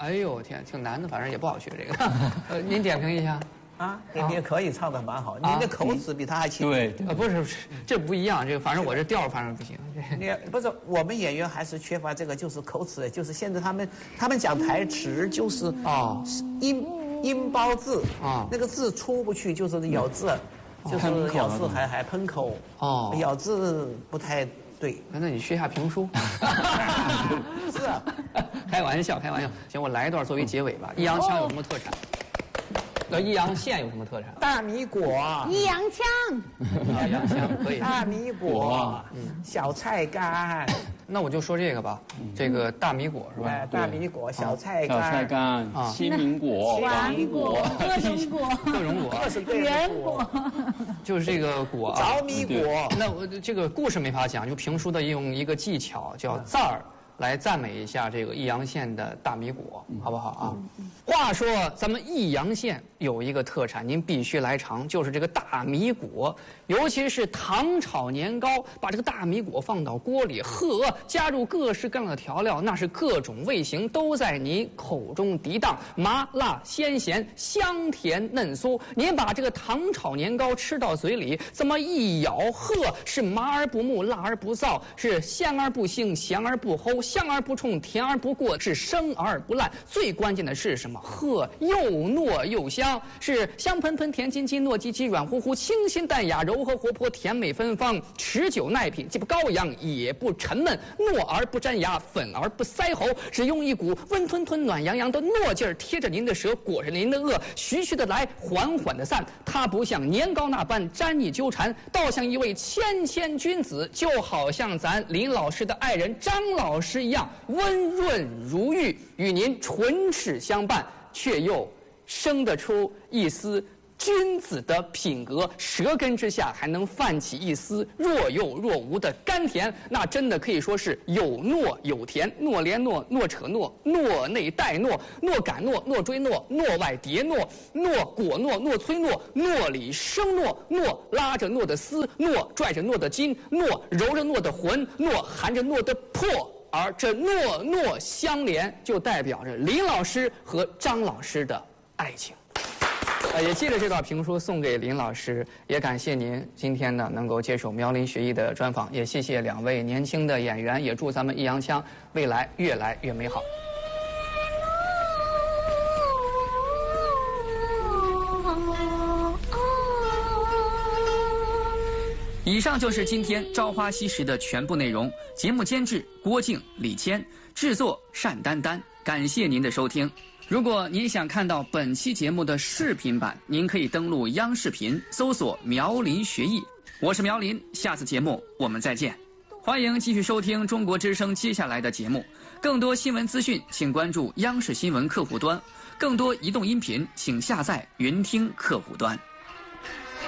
哎呦天，挺难的，反正也不好学这个。您点评一下。 啊，你也可以唱得蛮好，你的口齿比他还清。 对， 不是，这不一样，这个反正我这调反正不行。 你不是我们演员还是缺乏这个，就是口齿，就是现在他们讲台词就是音包字那个字出不去，就是咬字，就是咬字还喷口咬字不太对。 那你学下评书。 是啊， 开玩笑。行，我来一段作为结尾吧。易烊千有什么特产？易烊县有什么特产？ 大米果。 易烊千。 易烊千可以。 大米果，小菜干。 那我就说这个吧，这个大米果是吧？ 大米果、小菜干、 小菜干、青苹果、 黄果、各种果、 各式各样的果， 就是这个果着米果。 那我这个故事没法讲，就评书的用一个技巧叫赞儿。来赞美一下这个易阳县的大米果，好不好啊？话说咱们易阳县有一个特产，您必须来尝，就是这个大米果，尤其是糖炒年糕，把这个大米果放到锅里，加入各式各样的调料，那是各种味型都在您口中涤荡，麻辣鲜咸，香甜嫩酥。您把这个糖炒年糕吃到嘴里，这么一咬，是麻而不木，辣而不燥，是鲜而不腥，咸而不齁，香而不冲，甜而不过，是生而不烂。最关键的是什么？又糯又香，是香喷喷、甜津津、糯叽叽、软乎乎、清新淡雅、柔和活泼、甜美芬芳，持久耐品，既不高扬也不沉闷，糯而不粘牙，粉而不塞喉，只用一股温吞吞、暖洋洋的糯劲儿贴着您的舌，裹着您的颚，徐徐的来，缓缓的散。它不像年糕那般粘腻纠缠，倒像一位谦谦君子，就好像咱林老师的爱人张老师一样，温润如玉，与您唇齿相伴，却又生得出一丝君子的品格，舌根之下还能泛起一丝若有若无的甘甜，那真的可以说是有糯有甜，糯连糯，糯扯糯，糯内带糯，糯感糯，糯追糯，糯外叠糯，糯果糯，糯催糯，糯里生糯，糯拉着糯的丝，糯拽着糯的筋，糯揉着糯的魂，糯含着糯的魄。而这糯糯相连，就代表着林老师和张老师的爱情。也借着这段评书送给林老师，也感谢您今天呢能够接受苗林学艺的专访，也谢谢两位年轻的演员，也祝咱们易烊千未来越来越美好。以上就是今天《朝花夕拾》的全部内容。节目监制郭靖、李谦，制作单丹丹。感谢您的收听。如果您想看到本期节目的视频版，您可以登录央视频搜索苗林学艺。我是苗林，下次节目我们再见。欢迎继续收听中国之声接下来的节目。更多新闻资讯，请关注央视新闻客户端；更多移动音频，请下载云听客户端。